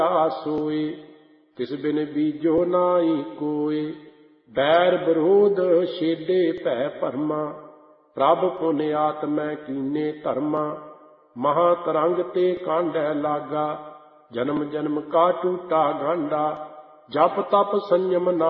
सोए, तिस बिन बीजो नाई कोय। बैर विरोध छेदे भै भरमा, प्रभ पुन आत्मै कीने धर्मा। महा तरंग ते कांढै लागा, जन्म जन्म का टूटा गांडा। जप तप संयम